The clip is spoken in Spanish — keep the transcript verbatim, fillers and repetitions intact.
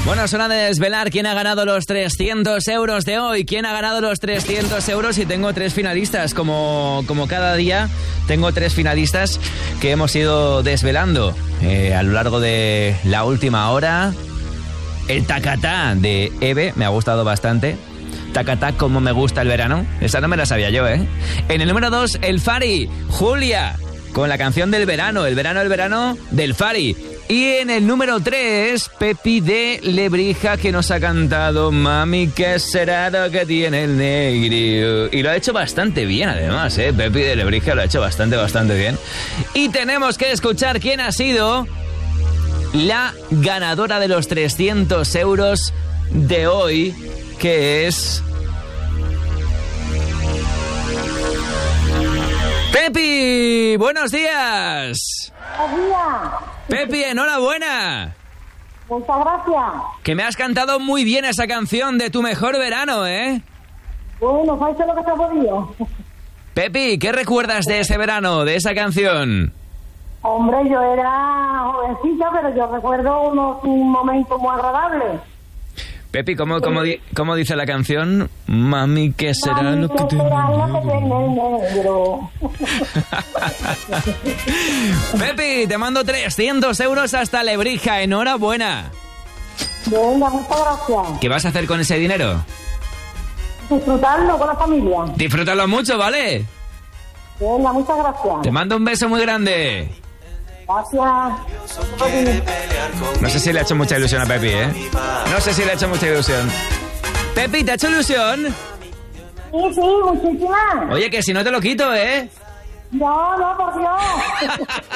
Bueno, es hora de desvelar quién ha ganado los trescientos euros de hoy. ¿Quién ha ganado los trescientos euros? Y tengo tres finalistas. Como, como cada día, tengo tres finalistas que hemos ido desvelando eh, a lo largo de la última hora. El tacatá de Eve me ha gustado bastante. Tacatá, como me gusta el verano. Esa no me la sabía yo, ¿eh? En el número dos, el Fari, Julia, con la canción del verano. El verano, el verano del Fari. Y en el número tres, Pepi de Lebrija, que nos ha cantado Mami, ¿qué será lo que tiene el negro? Y lo ha hecho bastante bien, además, ¿eh? Pepi de Lebrija lo ha hecho bastante, bastante bien. Y tenemos que escuchar quién ha sido la ganadora de los trescientos euros de hoy, que es... ¡Pepi! ¡Buenos días! ¡Buenos días! Pepi, enhorabuena. Muchas gracias. Que me has cantado muy bien esa canción de Tu Mejor Verano, ¿eh? Bueno, ¿sabes lo que se ha podido? Pepi, ¿qué recuerdas de ese verano, de esa canción? Hombre, yo era jovencita, pero yo recuerdo unos un momentos muy agradables. Pepi, ¿cómo, cómo, di- cómo dice la canción? Mami, ¿qué será Mami, lo que ¿qué tiene será lo que el tiene el negro? Pepi, te mando trescientos euros hasta Lebrija. Enhorabuena. Venga, muchas gracias. ¿Qué vas a hacer con ese dinero? Disfrutarlo con la familia. Disfrútalo mucho, ¿vale? Venga, muchas gracias. Te mando un beso muy grande. Gracias. No sé si le ha hecho mucha ilusión a Pepi, ¿eh? No sé si le ha hecho mucha ilusión. Pepi, ¿te ha hecho ilusión? Sí, sí, muchísimas. Oye, que si no te lo quito, ¿eh? No, no, por Dios.